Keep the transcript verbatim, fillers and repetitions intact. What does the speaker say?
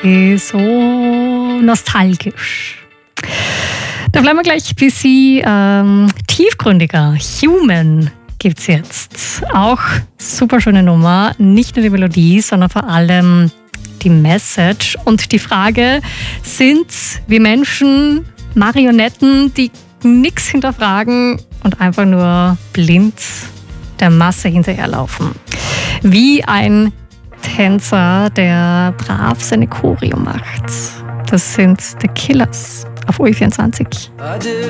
irgendwie so nostalgisch. Da bleiben wir gleich ein bisschen ähm, tiefgründiger. Human gibt's jetzt. Auch super schöne Nummer. Nicht nur die Melodie, sondern vor allem die Message. Und die Frage, sind wir Menschen Marionetten, die nichts hinterfragen und einfach nur blind der Masse hinterherlaufen? Wie ein Tänzer, der brav seine Choreo macht. Das sind The Killers auf U E vierundzwanzig.